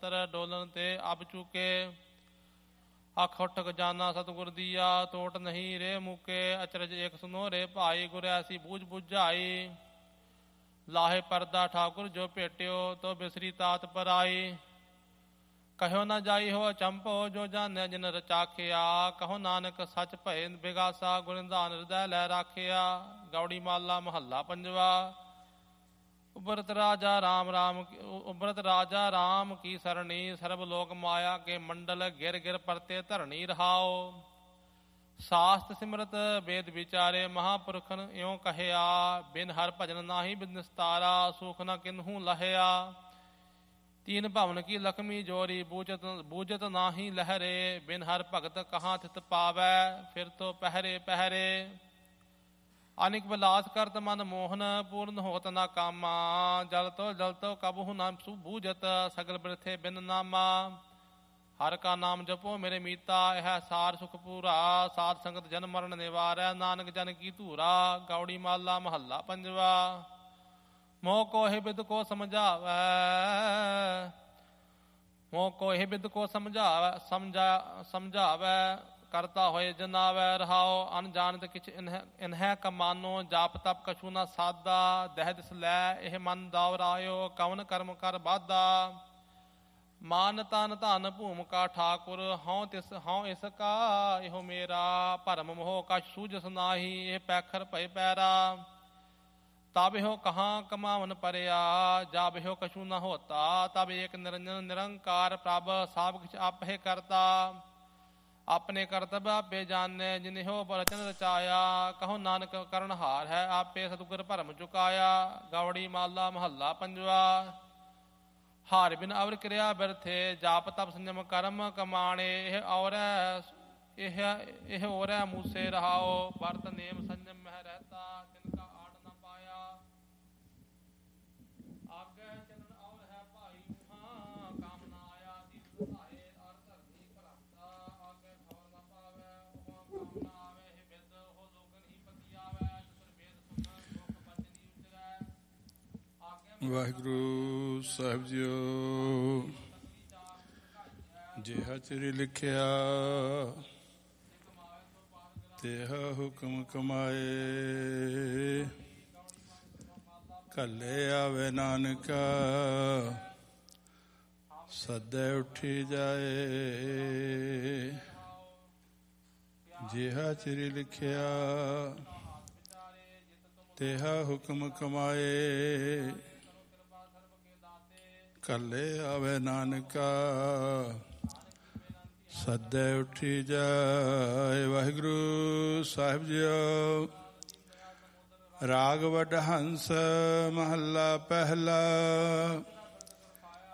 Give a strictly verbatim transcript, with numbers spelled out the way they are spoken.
ਤਰ ਡੋਲਣ ਤੇ ਅਬ ਚੁਕੇ। ਅੱਖ ਉੱਠ ਜਾਨਾ ਸਤਿਗੁਰ ਦੀਆ ਤੋਟ ਨਹੀਂ ਰੇ ਮੁਕੇ। ਅਚਰਜ ਏਕ ਸੁਨੋ ਰੇ ਭਾਈ ਗੁਰ ਐਸੀ ਬੂਝ ਬੁਝਾਈ। ਲਾਹੇ ਪਰਦਾ ਠਾਕੁਰ ਜੋ ਭੇਟਿਓ ਤੋ ਬਿਸਰੀ ਤਾਤ ਪਰ ਆਈ। ਕਹਿਓ ਨਾ ਜਾਈ ਹੋ ਚੰਪੋ ਜੋ ਜਾਣਿਆ ਜਿਨ ਰਚਾਖਿਆ। ਕਹੋ ਨਾਨਕ ਸੱਚ ਭਏ ਬਿਗਾਸਾ ਗੁਰ ਨਿਧਾਨ ਹਿਰਦੈ ਲੈ ਰਾਖਿਆ। ਗੌੜੀ ਮਾਲਾ ਮਹੱਲਾ ਪੰਜਵਾ। ਉਬਰਤ ਰਾਜਾ ਰਾਮ ਰਾਮ ਉਬਰਤ ਰਾਜਾ ਰਾਮ ਕੀ ਸਰਣੀ। ਸਰਬ ਲੋਕ ਮਾਇਆ ਕੇ ਮੰਡਲ ਗਿਰ ਗਿਰ ਪਰਤੇ ਧਰਣੀ ਰਹਾਓ। ਸਾਸਤ ਸਿਮਰਤ ਵੇਦ ਵਿਚਾਰੇ ਮਹਾਂਪੁਰਖਨ ਇਉਂ ਕਹਿਆ। ਬਿਨ ਹਰ ਭਜਨ ਨਾਹੀ ਬਿਨ ਨਿਸਤਾਰਾ ਸੁਖ ਨ ਕਿਨਹੂ ਲਹਿਆ। ਤੀਨ ਭਵਨ ਕੀ ਲਖਮੀ ਜੋਰੀ ਬੂਝਤ ਬੂਝਤ ਨਾਹੀ ਲਹਿਰੇ। ਬਿਨ ਹਰ ਭਗਤ ਕਹਾਂ ਥਿਤ ਪਾਵੈ ਫਿਰ ਤੋ ਪਹਿਰੇ ਪਹਿਰੇ। ਅਨਿਕ ਬਿਲਾਸ ਕਰਤ ਮਨ ਮੋਹਨ ਪੂਰਨ ਹੋਤ ਨਾ ਕਾਮਾ। ਜਲ ਤੋ ਜਲ ਤੋ ਕਬਹੂ ਨਾ ਬੂਝਤ ਸਗਲ ਬਿਰਥੇ ਬਿਨ ਨਾਮਾ। ਹਰ ਕਾ ਨਾਮ ਜਪੋ ਮੇਰੇ ਮੀਤਾ ਇਹ ਸਾਰ ਸੁਖ ਪੂਰਾ। ਸਾਧ ਸੰਗਤ ਜਨ ਮਰਨ ਨਿਵਾਰੈ ਨਾਨਕ ਜਨ ਕੀ ਧੂਰਾ। ਗੌੜੀ ਮਾਲਾ ਮਹੱਲਾ ਪੰਜਵਾ। ਮੋਹ ਕੋ ਇਹ ਬਿਦ ਕੋ ਸਮਝਾਵੈ ਮੋਹ ਕੋ ਇਹ ਬਿਦ ਕੋ ਸਮਝਾਵੈ ਸਮਝਾ ਸਮਝਾਵੈ। ਕਰਤਾ ਹੋਏ ਜਨਾਵੈ ਰਹਾਓ। ਅਣਜਾਣਤ ਕਿਛ ਇਨਹਿ ਕਮਾਨੋ। ਜਾਪ ਤਪ ਕਛੂ ਨਾ ਸਾਦਾ। ਦਹਿ ਦਿਸ ਲੈ ਇਹ ਮਨ ਦਾਵਰਾਇਓ ਕਵਨ ਕਰਮ ਕਰ ਬਾਧਾ। ਮਾਨ ਤਨ ਧਨ ਭੂਮਿਕਾ ਠਾਕੁਰ ਹਉ ਤਿਸ ਹਉ ਇਸ ਕਾ। ਇਹੋ ਮੇਰਾ ਭਰਮ ਮੋਹ ਕਛ ਸੂਝਸ ਨਾਹੀ। ਇਹ ਪੈਖਰ ਭਏ ਪੈਰਾ। ਤਬ ਇਹੋ ਕਹਾਂ ਕਮਾਵਨ ਪਰਿਆ। ਜਬ ਇਹੋ ਕਛੂ ਨ ਹੋਤਾ। ਤਬ ਏਕ ਨਿਰੰਜਨ ਨਿਰੰਕਾਰ ਪ੍ਰਭ ਸਭ ਕਿਛ ਆਪੇ ਕਰਤਾ। ਆਪਣੇ ਕਰਤਬ ਆਪੇ ਜਾਣੈ ਜਿਨ ਇਹੋ ਬਚਨ ਰਚਾਇਆ। ਕਹੋ ਨਾਨਕ ਕਰਨ ਹਾਰ ਹੈ ਆਪੇ ਸਤਿਗੁਰ ਭਰਮ ਚੁਕਾਇਆ। ਗੌੜੀ ਮਾਲਾ ਮਹੱਲਾ ਪੰਜਵਾ। ਹਾਰ ਬਿਨ ਅਵਰ ਕਿਰਿਆ ਬਿਰਥੇ ਜਾਪ ਤਪ ਸੰਜਮ ਕਰਮ ਕਮਾਣੇ। ਇਹ ਔਰੈ ਇਹ ਇਹ ਔਰੈ ਮੂਸੇ ਰਹਾਓ। ਵਰਤ ਨੇਮ ਸੰਜਮ ਮਹਿ ਰਹਤਾ ਤਿਨ ਕਾ ਆੜ ਨ ਪਾਇਆ। ਆਗੇ ਚਰਨ ਔਰ ਹੈ ਭਾਈ ਮੁਹਾ ਕਾਮ ਨ ਆਇਆ। ਦੀਪ ਸਹਾਏ ਅਰ ਧਰਨੀ ਭਰਮਤਾ। ਆਗੇ ਖਬਰ ਨ ਪਾਵੈ ਉਹ ਕਾਮ ਨ ਆਵੇ। ਇਹ ਬਿਦ ਉਹ ਲੋਗਨ ਹੀ ਪਤੀ ਆਵੈ। ਜਿਸਰ ਵੇਦ ਸੁਣ ਦੁਖ ਬਚਨੀ ਉਚਰੈ। ਵਾਹਿਗੁਰੂ ਸਾਹਿਬ ਜੀਓ। ਜਿਹਾ ਚਿਰ ਲਿਖਿਆ ਤੇਹਾ ਹੁਕਮ ਕਮਾਏ। ਘੱਲੇ ਆਵੇ ਨਾਨਕਾ ਸੱਦੇ ਉੱਠੀ ਜਾਏ। ਜਿਹਾ ਚਿਰ ਲਿਖਿਆ ਤੇਹਾ ਹੁਕਮ ਕਮਾਏ। ਘੱਲੇ ਆਵੇ ਨਾਨਕਾ ਸੱਦੇ ਉੱਠੀ ਜਾਏ। ਵਾਹਿਗੁਰੂ ਸਾਹਿਬ ਜੀਓ। ਰਾਗ ਵਡ ਹੰਸ ਮਹੱਲਾ ਪਹਿਲਾ।